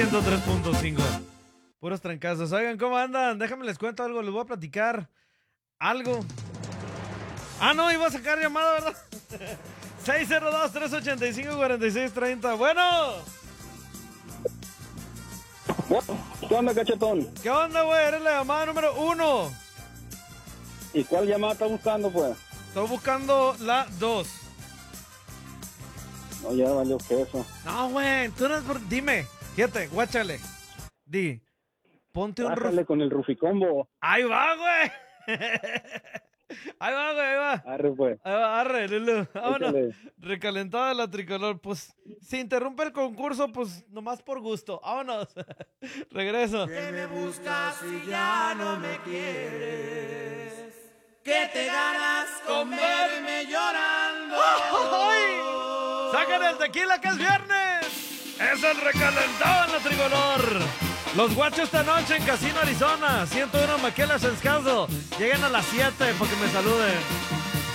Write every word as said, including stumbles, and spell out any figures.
ciento tres punto cinco. Puros trancazos. Oigan, ¿cómo andan? Déjame les cuento algo, les voy a platicar algo. Ah, no, iba a sacar llamada, ¿verdad? seis cero dos, tres ocho cinco, cuatro seis tres cero. Bueno. ¿Qué onda, cachetón? ¿Qué onda, güey? Eres la llamada número uno. ¿Y cuál llamada está buscando, pues? Estoy buscando la dos. No, ya valió queso. No, güey, tú no es por... Dime, fíjate, guáchale. Di, ponte un... Bájale ruf... con el ruficombo. Ahí va, güey. Ahí va, güey, ahí va. Arre, pues. Ahí va, arre, Lulu. Vámonos. Échale. Recalentada la tricolor. Pues, si interrumpe el concurso, pues, nomás por gusto. Vámonos. Regreso. ¿Qué me buscas si ya no me quieres? ¿Qué te ganas con verme llorando? ¡Ay! ¡Sacan el tequila que es viernes! ¡Es el recalentado en la tricolor! Los guachos esta noche en Casino Arizona. ciento uno McKellar Castle. Lleguen a las siete para que me saluden.